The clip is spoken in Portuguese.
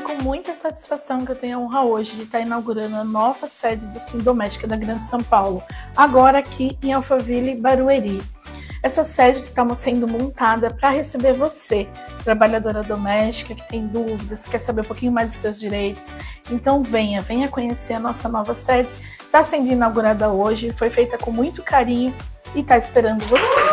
com muita satisfação que eu tenho a honra hoje de estar inaugurando a nova sede do Sindoméstica da Grande São Paulo, agora aqui em Alphaville, Barueri. Essa sede está sendo montada para receber você, trabalhadora doméstica, que tem dúvidas, quer saber um pouquinho mais dos seus direitos. Então venha conhecer a nossa nova sede. Está sendo inaugurada hoje, foi feita com muito carinho e está esperando você.